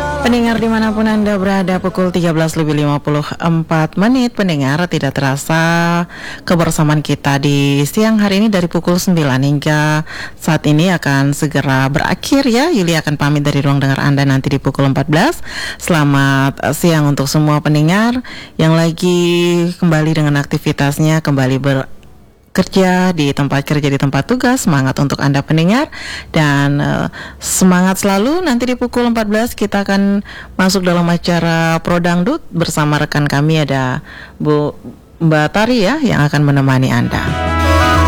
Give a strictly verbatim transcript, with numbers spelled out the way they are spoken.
Pendengar dimanapun Anda berada, pukul tiga belas lebih lima puluh empat menit. Pendengar, tidak terasa kebersamaan kita di siang hari ini dari pukul sembilan hingga saat ini akan segera berakhir ya. Yuli akan pamit dari ruang dengar Anda nanti di pukul empat belas. Selamat siang untuk semua pendengar yang lagi kembali dengan aktivitasnya, kembali ber kerja di tempat kerja, di tempat tugas. Semangat untuk Anda pendengar, dan uh, semangat selalu. Nanti di pukul empat belas kita akan masuk dalam acara Pro Dangdut bersama rekan kami, ada Bu Mbak Tari ya, yang akan menemani Anda.